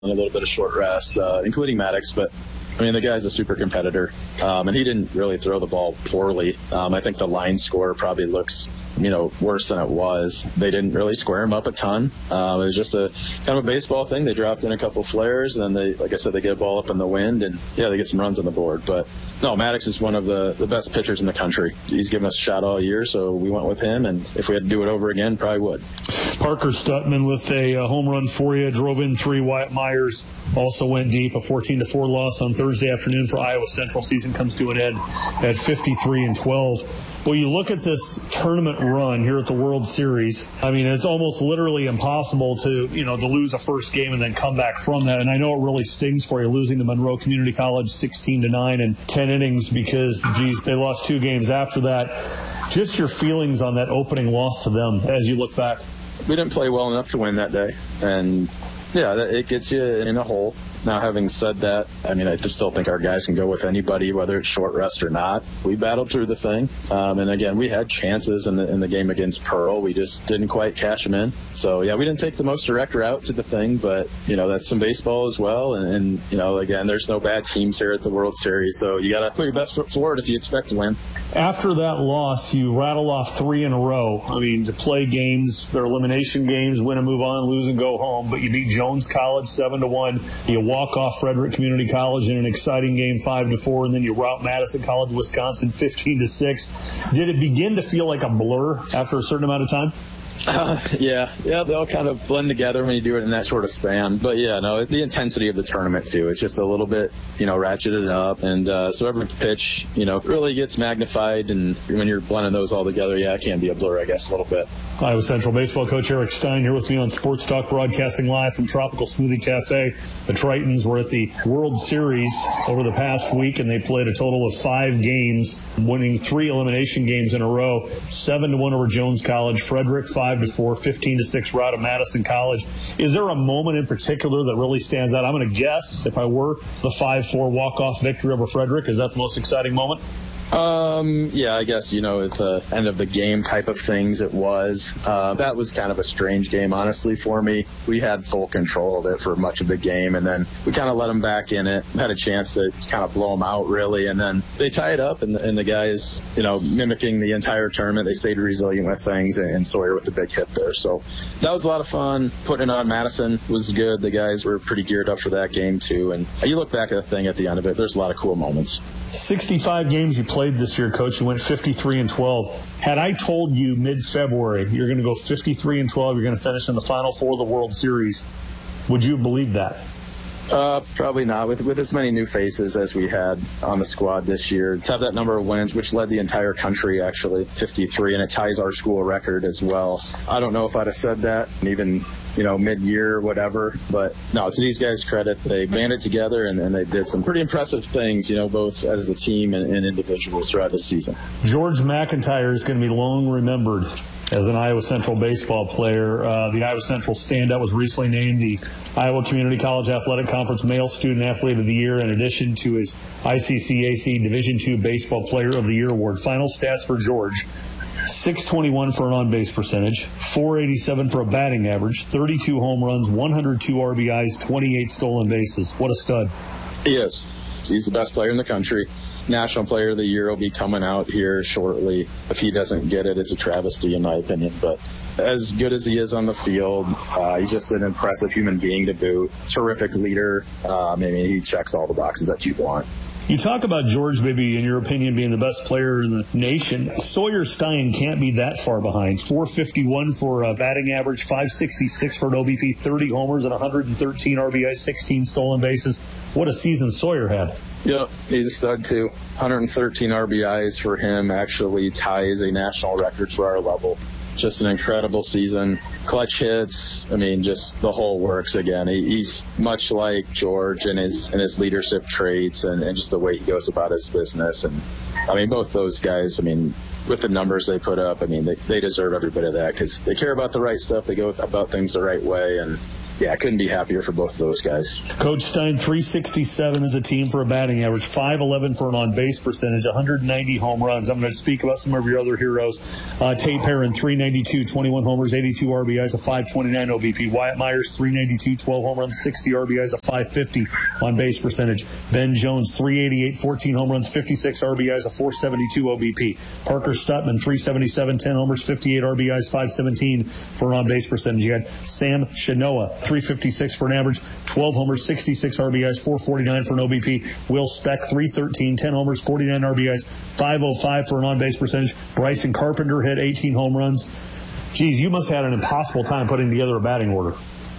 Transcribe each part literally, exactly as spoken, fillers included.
a little bit of short rest, uh, including Maddox, but I mean, the guy's a super competitor, um, and he didn't really throw the ball poorly. Um, I think the line score probably looks, you know, worse than it was. They didn't really square him up a ton. Um, it was just a kind of a baseball thing. They dropped in a couple flares, and then they, like I said, they get a ball up in the wind, and yeah, they get some runs on the board. But no, Maddox is one of the, the best pitchers in the country. He's given us a shot all year, so we went with him, and if we had to do it over again, probably would. Parker Stutman with a, a home run for you, drove in three. Wyatt Myers also went deep. A fourteen to four loss on Thursday afternoon for Iowa Central. Season comes to an end at fifty-three and twelve. Well, you look at this tournament run here at the World Series. I mean, it's almost literally impossible to, you know, to lose a first game and then come back from that. And I know it really stings for you losing to Monroe Community College sixteen to nine in ten innings because, geez, they lost two games after that. Just your feelings on that opening loss to them as you look back. We didn't play well enough to win that day. And, yeah, it gets you in a hole. Now, having said that, I mean, I just still think our guys can go with anybody, whether it's short rest or not. We battled through the thing. Um, and, again, we had chances in the in the game against Pearl. We just didn't quite cash them in. So, yeah, we didn't take the most direct route to the thing. But, you know, that's some baseball as well. And, and you know, again, there's no bad teams here at the World Series. So you got to put your best foot forward if you expect to win. After that loss, you rattle off three in a row. I mean, to play games, they're elimination games, win and move on, lose and go home. But you beat Jones College seven to one. You walk off Frederick Community College in an exciting game five to four, and then you rout Madison College, Wisconsin fifteen to six. Did it begin to feel like a blur after a certain amount of time? Uh, yeah, yeah, they all kind of blend together when you do it in that sort of span. But yeah, no, the intensity of the tournament too. It's just a little bit, you know, ratcheted up, and uh, so every pitch, you know, really gets magnified. And when you're blending those all together, yeah, it can be a blur, I guess, a little bit. Iowa Central baseball coach Eric Stein here with me on Sports Talk, broadcasting live from Tropical Smoothie Cafe. The Tritons were at the World Series over the past week, and they played a total of five games, winning three elimination games in a row. Seven to one over Jones College, Frederick five to four, fifteen to six rout of Madison College. Is there a moment in particular that really stands out? I'm going to guess, if I were, the five four walk-off victory over Frederick. Is that the most exciting moment? Um, yeah, I guess, you know, it's the end of the game type of things it was. Uh, that was kind of a strange game, honestly, for me. We had full control of it for much of the game, and then we kind of let them back in it, had a chance to kind of blow them out, really, and then they tie it up, and, and the guys, you know, mimicking the entire tournament, they stayed resilient with things, and, and Sawyer with the big hit there. So that was a lot of fun. Putting it on Madison was good. The guys were pretty geared up for that game, too, and you look back at the thing at the end of it, there's a lot of cool moments. sixty-five games you played this year, Coach. You went fifty-three and twelve. Had I told you mid-February you're going to go fifty-three and twelve, you're going to finish in the Final Four of the World Series, would you have believed that? Uh, probably not. With with as many new faces as we had on the squad this year, to have that number of wins, which led the entire country, actually, fifty-three, and it ties our school record as well. I don't know if I'd have said that, even, you know, mid-year or whatever. But, no, to these guys' credit, they banded together, and, and they did some pretty impressive things, you know, both as a team and, and individuals throughout the season. George McIntyre is going to be long remembered as an Iowa Central baseball player. Uh, the Iowa Central standout was recently named the Iowa Community College Athletic Conference Male Student Athlete of the Year, in addition to his I C C A C Division two Baseball Player of the Year award. Final stats for George: six twenty-one for an on-base percentage, four eighty-seven for a batting average, thirty-two home runs, one hundred two R B Is, twenty-eight stolen bases. What a stud. He is. He's the best player in the country. National Player of the Year will be coming out here shortly. If he doesn't get it, it's a travesty in my opinion. But as good as he is on the field, uh, he's just an impressive human being to boot. Terrific leader. Um, I mean, he checks all the boxes that you want. You talk about George, maybe, in your opinion, being the best player in the nation. Sawyer Stein can't be that far behind. four fifty-one for a batting average, five sixty-six for an O B P, thirty homers and one hundred thirteen R B Is, sixteen stolen bases. What a season Sawyer had. Yeah, he's a stud, too. one hundred thirteen R B Is for him actually ties a national record for our level. Just an incredible season. Clutch hits, I mean, just the whole works again. He, he's much like George in his in his leadership traits and, and just the way he goes about his business. And, I mean, both those guys, I mean, with the numbers they put up, I mean, they, they deserve every bit of that because they care about the right stuff. They go about things the right way. And, yeah, I couldn't be happier for both of those guys. Coach Stein, three sixty-seven as a team for a batting average, five eleven for an on-base percentage, one hundred ninety home runs. I'm going to speak about some of your other heroes. Uh, Tate Perrin, three ninety-two, twenty-one homers, eighty-two R B Is, a five twenty-nine O B P. Wyatt Myers, three ninety-two, twelve home runs, sixty R B Is, a five fifty on-base percentage. Ben Jones, three eighty-eight, fourteen home runs, fifty-six R B Is, a four seventy-two O B P. Parker Stutman, three seventy-seven, ten homers, fifty-eight R B Is, five seventeen for an on-base percentage. You had Sam Shinoa, three fifty-six for an average, twelve homers, sixty-six R B Is, four forty-nine for an O B P. Will Speck, three thirteen, ten homers, forty-nine R B Is, five oh five for an on-base percentage. Bryson Carpenter hit eighteen home runs. Geez, you must have had an impossible time putting together a batting order.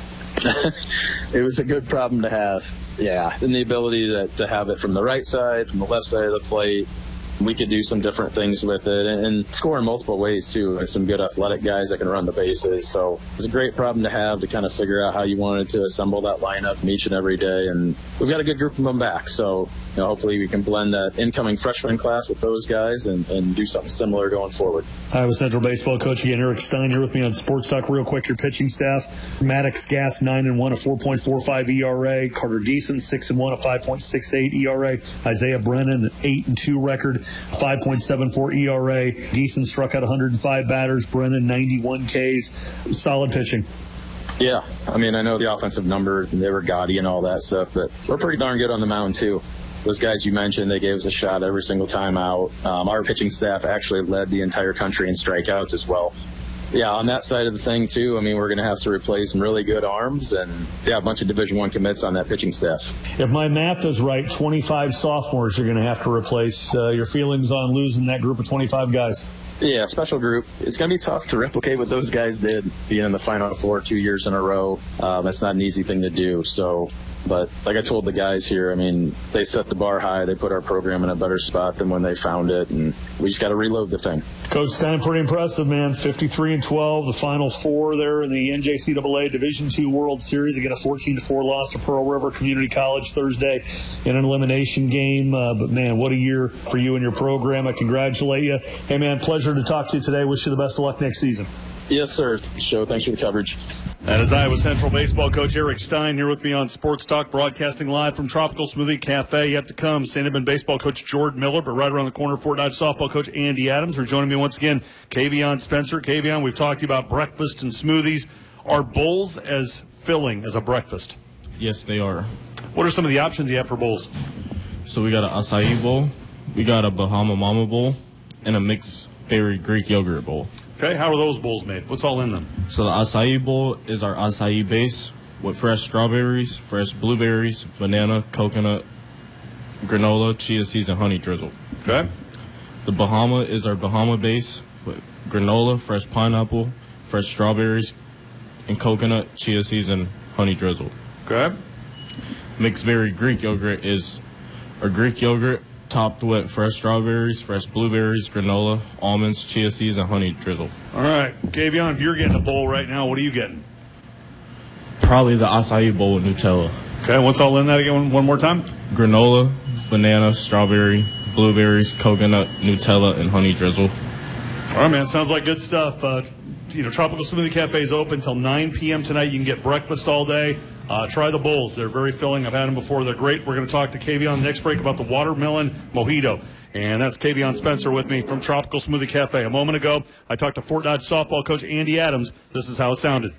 It was a good problem to have. Yeah, and the ability to, to have it from the right side, from the left side of the plate. We could do some different things with it and, and score in multiple ways, too. And some good athletic guys that can run the bases. So it was a great problem to have to kind of figure out how you wanted to assemble that lineup each and every day. And we've got a good group of them back. So, you know, hopefully we can blend that incoming freshman class with those guys and, and do something similar going forward. Iowa Central baseball coach again, Eric Stein, here with me on Sports Talk. Real quick, your pitching staff: Maddox Gass, nine and one, a four point four five E R A. Carter Deason, six and one, a five point six eight E R A. Isaiah Brennan, an eight and two record, five point seven four E R A. Deason struck out one hundred five batters. Brennan, ninety-one Ks. Solid pitching. Yeah, I mean, I know the offensive numbers, they were gaudy and all that stuff, but we're pretty darn good on the mound, too. Those guys you mentioned, they gave us a shot every single time out. Um, our pitching staff actually led the entire country in strikeouts as well. Yeah, on that side of the thing, too, I mean, we're going to have to replace some really good arms and, yeah, a bunch of Division One commits on that pitching staff. If my math is right, twenty-five sophomores you're going to have to replace. Uh, your feelings on losing that group of twenty-five guys? Yeah, special group. It's going to be tough to replicate what those guys did, being in the Final Four two years in a row. Um, that's not an easy thing to do. So, but like I told the guys here, I mean, they set the bar high. They put our program in a better spot than when they found it, and we just got to reload the thing. Coach Stein, pretty impressive, man. fifty-three and twelve, the Final Four there in the N J C double A Division two World Series. Again, a fourteen to four loss to Pearl River Community College Thursday in an elimination game. Uh, but, man, what a year for you and your program. I congratulate you. Hey, man, pleasure to talk to you today. Wish you the best of luck next season. Yes, sir. Show. Thanks for the coverage. That is Iowa Central baseball coach Eric Stein here with me on Sports Talk, broadcasting live from Tropical Smoothie Cafe. Yet to come, Saint Edmund baseball coach Jordan Miller, but right around the corner, Fort Dodge softball coach Andy Adams are joining me once again. Kavion Spencer. Kavion, we've talked to you about breakfast and smoothies. Are bowls as filling as a breakfast? Yes, they are. What are some of the options you have for bowls? So we got an acai bowl, we got a Bahama Mama bowl, and a mixed berry Greek yogurt bowl. Okay, how are those bowls made? What's all in them? So the acai bowl is our acai base with fresh strawberries, fresh blueberries, banana, coconut, granola, chia seeds, and honey drizzle. Okay. The Bahama is our Bahama base with granola, fresh pineapple, fresh strawberries, and coconut, chia seeds, and honey drizzle. Okay. Mixed berry Greek yogurt is our Greek yogurt topped with fresh strawberries, fresh blueberries, granola, almonds, chia seeds, and honey drizzle. All right. Kavion, if you're getting a bowl right now, what are you getting? Probably the acai bowl with Nutella. Okay, what's all in that again? One, one more time? Granola, banana, strawberry, blueberries, coconut, Nutella, and honey drizzle. All right, man. Sounds like good stuff. Uh, you know, Tropical Smoothie Cafe is open until nine p.m. tonight. You can get breakfast all day. Uh, try the bowls. They're very filling. I've had them before. They're great. We're going to talk to Kavion next break about the watermelon mojito. And that's Kavion Spencer with me from Tropical Smoothie Cafe. A moment ago, I talked to Fort Dodge softball coach Andy Adams. This is how it sounded.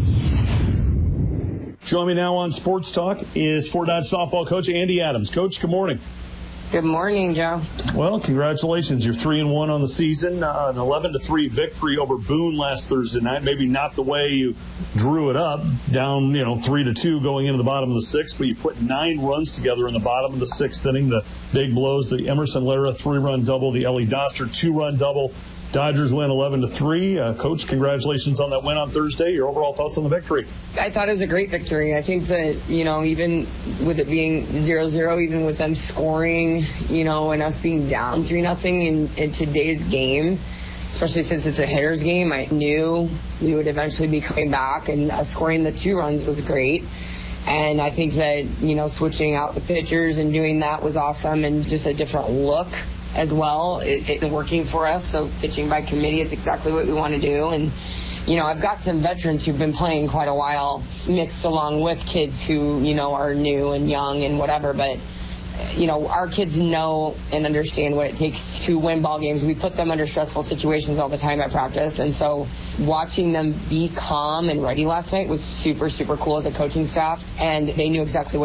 Join me now on Sports Talk is Fort Dodge softball coach Andy Adams. Coach, good morning. Good morning, Joe. Well, congratulations. You're three and one on the season. Uh, an eleven to three victory over Boone last Thursday night. Maybe not the way you drew it up, down, you know, three to two going into the bottom of the sixth, but you put nine runs together in the bottom of the sixth inning. The big blows, the Emerson Lara three-run double, the Ellie Doster two-run double. Dodgers win eleven to three. Uh, Coach, congratulations on that win on Thursday. Your overall thoughts on the victory? I thought it was a great victory. I think that, you know, even with it being zero zero, even with them scoring, you know, and us being down three nothing in, in today's game, especially since it's a hitter's game, I knew we would eventually be coming back, and uh, scoring the two runs was great. And I think that, you know, switching out the pitchers and doing that was awesome, and just a different look as well. It, it working for us. So pitching by committee is exactly what we want to do. And you know, I've got some veterans who've been playing quite a while mixed along with kids who, you know, are new and young and whatever, but you know, our kids know and understand what it takes to win ball games. We put them under stressful situations all the time at practice. And so watching them be calm and ready last night was super, super cool as a coaching staff. And they knew exactly what